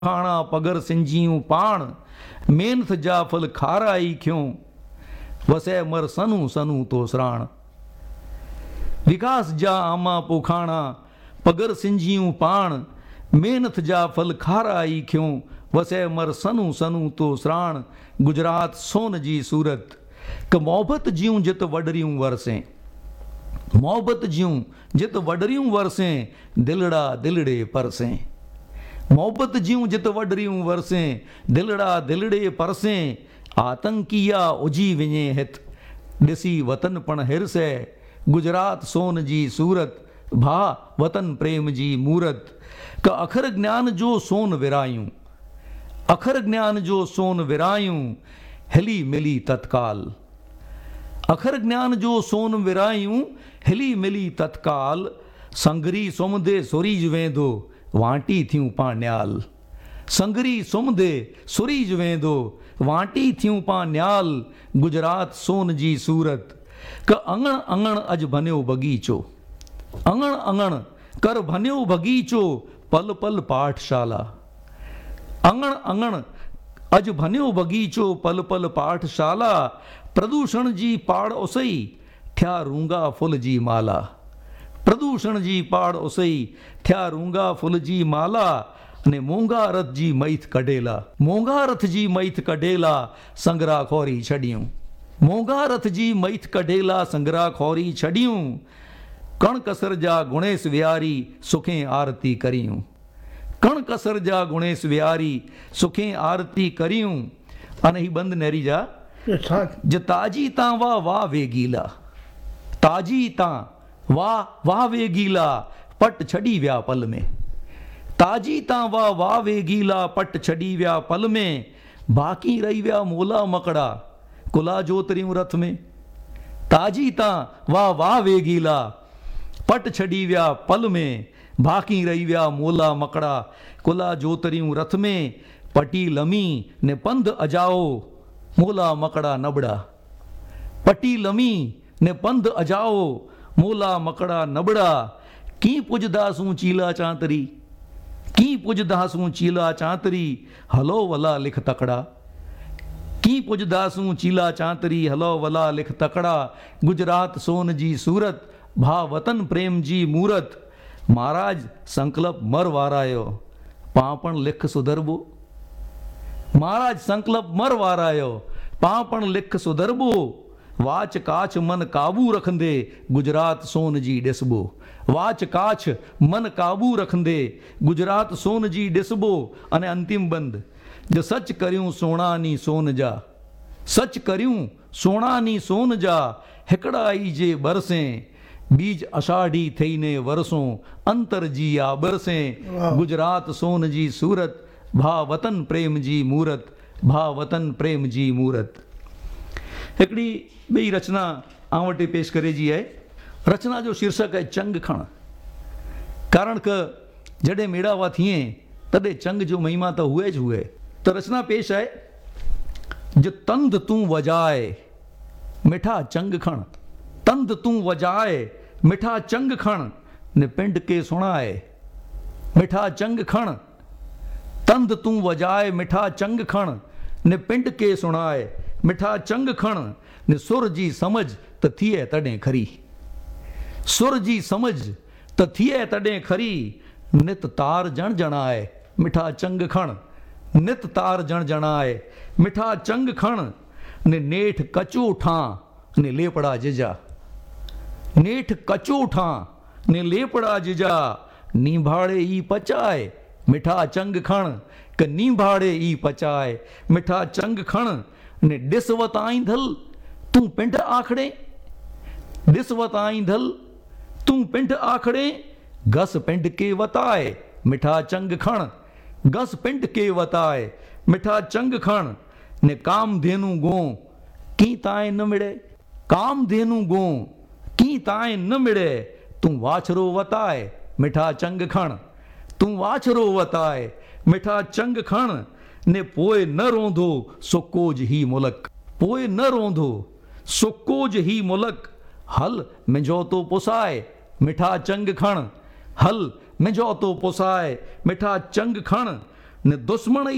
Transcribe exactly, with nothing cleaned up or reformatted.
खाणा पगर सिंजियूं पाण मेहनत जा फल खाराई क्यों वसै मर सनू सनू तो सराण। विकास जा आमा पोखाणा पगर सिंजियूं पाण मेहनत जा फल खाराई क्यों वसै मर सनू सनू तो सराण। गुजरात सोन जी सूरत क मोहब्बत जियूं जित वडरियूं वरसें मोहब्बत जियूं जित वडरियूं वरसें दिलड़ा दिलड़े परसें। मोहब्बत जियूं जित वडरियूं वरसें दिलड़ा दिलड़े परसें। आतंकिया उजी विञे हित ॾिसी वतन पण हिरसे। गुजरात सोन जी सूरत भा वतन प्रेम जी मूरत क अखर ज्ञान जो सोन विरायूं अखर ज्ञान जो सोन विरायूं हिली मिली तत्काल। अखर ज्ञान जो सोन विरायूं हिली मिली तत्काल। संगरी सुमदे सुरीज वेंदो वांटी थियूं पान्याल। संगरी सुमदे सुरीज वेंदो वांटी थियूं पान्याल। गुजरात सोन जी सूरत क अंगण अंगण अज बन्यो बगीचो अंगण अंगण कर बन्यो बगीचो पल पल पाठशाला। अंगण अंगण अज बन्यो बगीचो पल पल पाठशाला। प्रदूषण जी पाड़ उसई थिया रूंगा फुल जी माला। प्रदूषण जी पाड़ उसई थिया रूंगा फुल जी माला। ने मोंगा रथ जी मैथ कढेला मोंगा रथ जी मैथ कढेला संगरा खोरी छड़ियूं। मोंगा रथ जी मैथ कढेला संगरा खोरी छड़ियूं। कण कसर जा गुणेश विहारी सुखे आरती करियूं। कण कसर जा गुणेश विहारी सुखे आरती करियूं। अने ही बंद नेरी जा ज ताजी ता वाह वाह वे गीला ताजी ता वाह वाह वे गीला पट छड़ी व्या पल में। ताजी ता वाह वाह वे गीला पट छड़ी व्या पल में। बाकी रही व्या मोला मकड़ा कुला जोतरियूं रथ में। ताजी ता वाह वाह वे गीला पट छड़ी व्या पल में। बाकी रही व्या मोला मकड़ा कुला जोतरियूं रथ में। पटी लमी ने पंध अजाओ मोला मकड़ा नबड़ा। पटी लमी ने पंध अजाओ मोला मकड़ा नबड़ा। की पुजदासूं चीला चांतरी की पुजदासूं चीला चांतरी हलो वला लिख तकड़ा। की पुजदासूं चीला चांतरी हलो वला लिख तकड़ा। गुजरात सोन जी सूरत भा वतन प्रेम जी मूरत। महाराज संकल्प मर वारायो पापण लिख सुधरबो। महाराज संकल्प मर वारायो पापण लिख सुधरबो। वाच काछ मन काबू रखंदे गुजरात सोन जी ॾिसबो। वाच काछ मन काबू रखंदे गुजरात सोन जी ॾिसबो। अने अंतिम बंद जो सच करियूं सोना नी सोन जा सच करियूं सोना नी सोन जा हिकड़ा ई जे बरसें। बीज अषाढ़ी थईने वरसों अंतर जी आ बरसें। गुजरात सोन जी सूरत भा वतन प्रेम जी मूरत भा वतन प्रेम जी मूरत। हिकिड़ी ॿी रचना आं वटि पेश करे जी आहे। रचना जो शीर्षक आहे चंग खण। कारण क जॾहिं मेड़ावा थिए तॾहिं चंग जो महिमा त हुए ज हुए। त रचना पेश आहे। जो तंद तूं वजाए मिठा चंग खण तंद तूं वजाए मिठा चंग खण ने पिंड के सुणाए। मिठा चंग खण तंद तूं वजाए मिठा चंग खण ने पिंड के सुणाए। मिठा चंग खण ने सुर जी समझ त थिए तॾहिं खरी। सुर जी समझ त थिए तॾहिं खरी। नित तार जण जणाए मिठा चंग खण नित तार जण जणाए। मिठा चंग खण ने नेठ कचो ठां ने लेपड़ा जिजा। नेठ कचो ठां ने लेपड़ा जिजा। नींभाड़े ई पचाए मिठा चंग खण क नींभाड़े ई पचाए। मिठा चंग खण ने ॾिस वताईंदल तूं पिंड आखड़े। ॾिस वताईंदल तूं पिंड आखड़े घस पिंड के वताए। मिठा चंग खण घस पिंड के वताए। मिठा चंग खण ने काम धेनु गो की ताए न मिड़े। काम धेनु गो की ताए न मिड़े तूं वाछरो वताए। मिठा चंग खण तूं वाछरो वताए। मिठा चंग खण ने पोए न रोंदो सुकोज ही मुलक। पोए न रोंदो सुकोज ही मुलक हल मुंहिंजो तो पुसाए। मिठा चंग खण हल मुंहिंजो तो पुसाए। मिठा चंग खण ને દુશ્મન